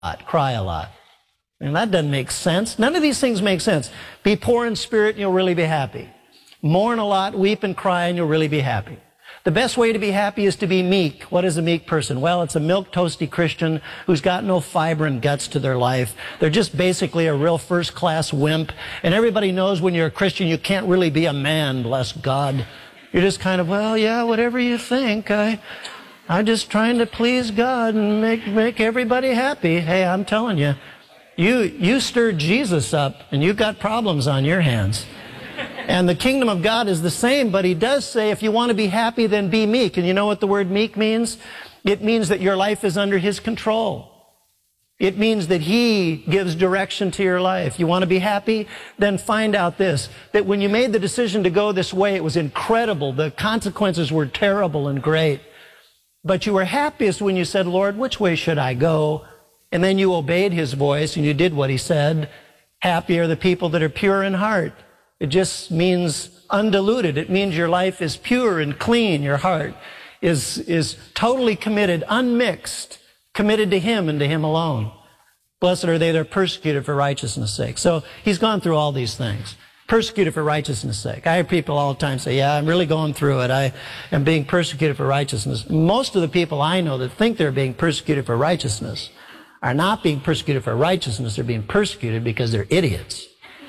cry a lot. And that doesn't make sense. None of these things make sense. Be poor in spirit and you'll really be happy. Mourn a lot, weep and cry, and you'll really be happy. The best way to be happy is to be meek. What is a meek person? Well, it's a milk-toasty Christian who's got no fiber and guts to their life. They're just basically a real first-class wimp. And everybody knows when you're a Christian, you can't really be a man, bless God. You're just kind of, well, yeah, whatever you think. I'm just trying to please God and make everybody happy. Hey, I'm telling you, you stirred Jesus up, and you've got problems on your hands. And the kingdom of God is the same, but he does say if you want to be happy, then be meek. And you know what the word meek means? It means that your life is under his control. It means that he gives direction to your life. You want to be happy? Then find out this, that when you made the decision to go this way, it was incredible. The consequences were terrible and great. But you were happiest when you said, Lord, which way should I go? And then you obeyed his voice and you did what he said. Happy are the people that are pure in heart. It just means undiluted. It means your life is pure and clean. Your heart is totally committed, unmixed, committed to him and to him alone. Blessed are they that are persecuted for righteousness' sake. So he's gone through all these things. Persecuted for righteousness' sake. I hear people all the time say, yeah, I'm really going through it. I am being persecuted for righteousness. Most of the people I know that think they're being persecuted for righteousness are not being persecuted for righteousness. They're being persecuted because they're idiots.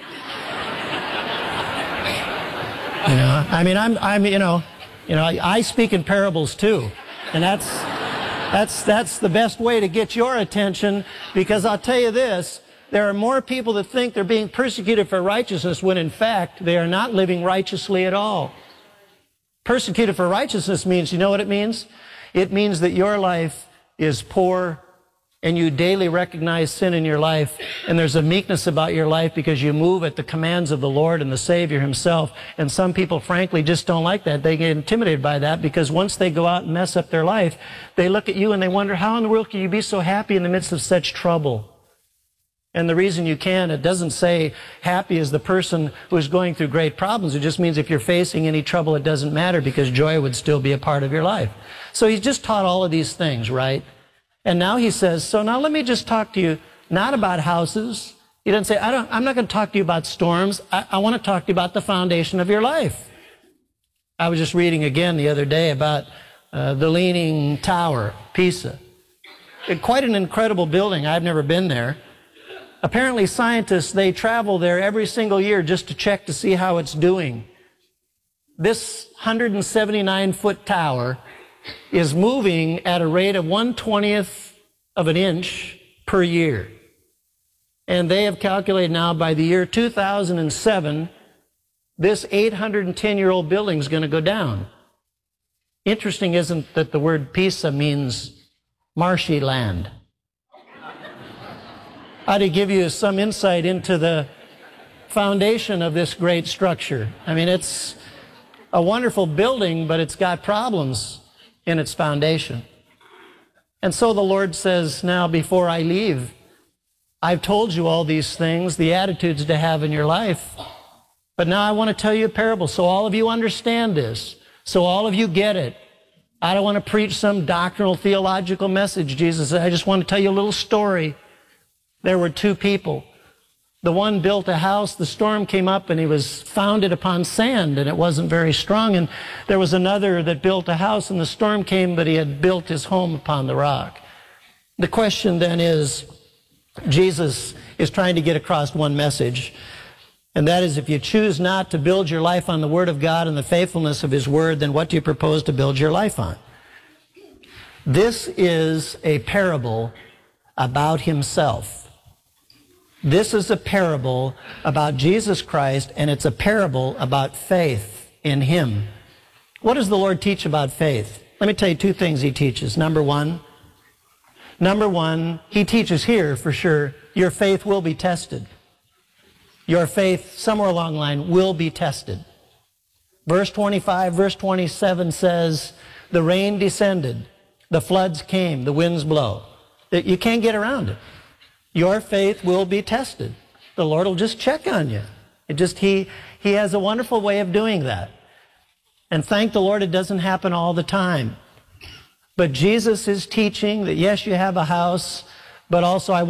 You know, I mean, I speak in parables too, and that's the best way to get your attention, because I'll tell you this, there are more people that think they're being persecuted for righteousness when in fact they are not living righteously at all. Persecuted for righteousness means, you know what it means? It means that your life is poor and you daily recognize sin in your life, and there's a meekness about your life because you move at the commands of the Lord and the Savior himself. And some people, frankly, just don't like that. They get intimidated by that because once they go out and mess up their life, they look at you and they wonder, how in the world can you be so happy in the midst of such trouble? And the reason you can, it doesn't say happy is the person who is going through great problems. It just means if you're facing any trouble, it doesn't matter because joy would still be a part of your life. So he's just taught all of these things, right? And now he says, so now let me just talk to you, not about houses. He doesn't say, I'm not going to talk to you about storms. I want to talk to you about the foundation of your life. I was just reading again the other day about the Leaning Tower, Pisa. Quite an incredible building. I've never been there. Apparently scientists, they travel there every single year just to check to see how it's doing. This 179-foot tower is moving at a rate of 1/20th of an inch per year. And they have calculated now by the year 2007, this 810-year-old building is going to go down. Interesting, isn't that the word Pisa means marshy land? I ought to give you some insight into the foundation of this great structure. I mean, it's a wonderful building, but it's got problems in its foundation. And so the Lord says, now before I leave, I've told you all these things, the attitudes to have in your life, but now I want to tell you a parable so all of you understand this, so all of you get it. I don't want to preach some doctrinal theological message, Jesus said. I just want to tell you a little story. There were two people. The one built a house, the storm came up, and he was founded upon sand, and it wasn't very strong. And there was another that built a house, and the storm came, but he had built his home upon the rock. The question then is, Jesus is trying to get across one message, and that is, if you choose not to build your life on the Word of God and the faithfulness of his Word, then what do you propose to build your life on? This is a parable about himself. This is a parable about Jesus Christ, and it's a parable about faith in him. What does the Lord teach about faith? Let me tell you two things he teaches. Number one, he teaches here for sure, your faith will be tested. Your faith, somewhere along the line, will be tested. Verse 25, verse 27 says, the rain descended, the floods came, the winds blow. You can't get around it. Your faith will be tested. The Lord will just check on you. He has a wonderful way of doing that. And thank the Lord it doesn't happen all the time. But Jesus is teaching that yes, you have a house, but also I